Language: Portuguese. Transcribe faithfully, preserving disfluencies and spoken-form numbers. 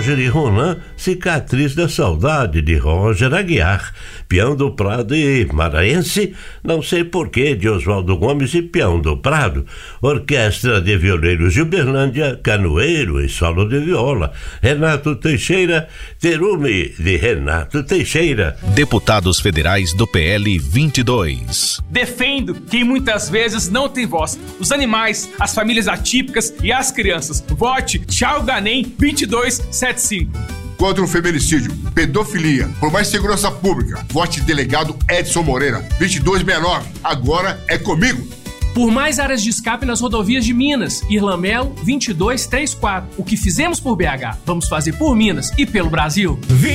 Roger e Ronan, Cicatriz da Saudade, de Roger Aguiar. Peão do Prado e Maranhense, Não Sei Porquê, de Oswaldo Gomes e Peão do Prado. Orquestra de Violeiros de Uberlândia, Canoeiro e Solo de Viola. Renato Teixeira, Terume, de Renato Teixeira. Deputados federais do P L vinte e dois. Defendo quem muitas vezes não tem voz: os animais, as famílias atípicas e as crianças. Vote Tchau Ganem vinte e dois setenta e cinco. Contra o feminicídio, pedofilia, por mais segurança pública, vote delegado Edson Moreira, vinte e dois sessenta e nove. Agora é comigo. Por mais áreas de escape nas rodovias de Minas, Irlamelo vinte e dois trinta e quatro. O que fizemos por B H, vamos fazer por Minas e pelo Brasil.